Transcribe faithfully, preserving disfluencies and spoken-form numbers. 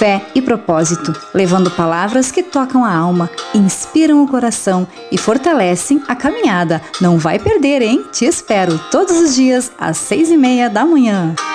fé e propósito, levando palavras que tocam a alma, inspiram o coração e fortalecem a caminhada. Não vai perder, hein? Te espero todos os dias às seis e meia da manhã.